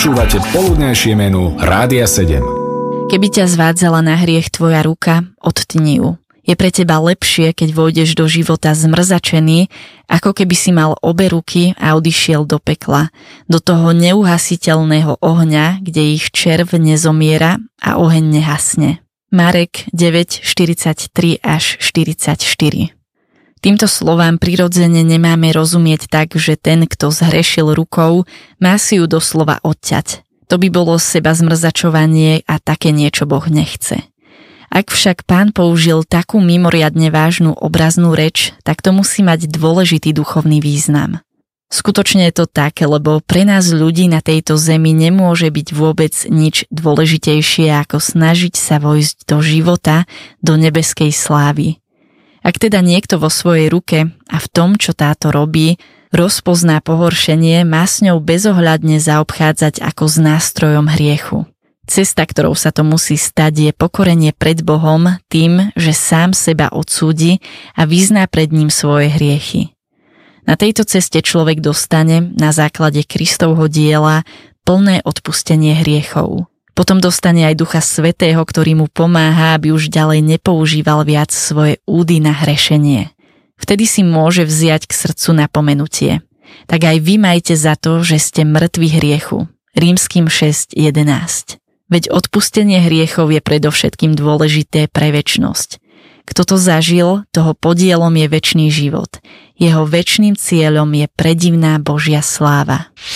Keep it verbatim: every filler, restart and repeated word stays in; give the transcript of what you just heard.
Počúvate poludnejšie menu Rádia sedem. Keby ťa zvádzala na hriech tvoja ruka, odtni ju. Je pre teba lepšie, keď vôjdeš do života zmrzačený, ako keby si mal obe ruky a odišiel do pekla, do toho neuhasiteľného ohňa, kde ich červ nezomiera a oheň nehasne. Marek deväť štyridsaťtri až štyridsaťštyri. Týmto slovám prirodzene nemáme rozumieť tak, že ten, kto zhrešil rukou, má si ju doslova odťať. To by bolo seba zmrzačovanie a také niečo Boh nechce. Ak však Pán použil takú mimoriadne vážnu obraznú reč, tak to musí mať dôležitý duchovný význam. Skutočne je to tak, lebo pre nás ľudí na tejto zemi nemôže byť vôbec nič dôležitejšie ako snažiť sa vojsť do života, do nebeskej slávy. Ak teda niekto vo svojej ruke a v tom, čo táto robí, rozpozná pohoršenie, má s ňou bezohľadne zaobchádzať ako s nástrojom hriechu. Cesta, ktorou sa to musí stať, je pokorenie pred Bohom tým, že sám seba odsúdi a vyzná pred ním svoje hriechy. Na tejto ceste človek dostane na základe Kristovho diela plné odpustenie hriechov. Potom dostane aj Ducha Svätého, ktorý mu pomáha, aby už ďalej nepoužíval viac svoje údy na hrešenie. Vtedy si môže vziať k srdcu napomenutie. Tak aj vy majte za to, že ste mŕtvi hriechu. Rímskym šesť jedenásť. Veď odpustenie hriechov je predovšetkým dôležité pre večnosť. Kto to zažil, toho podielom je večný život. Jeho večným cieľom je predivná Božia sláva.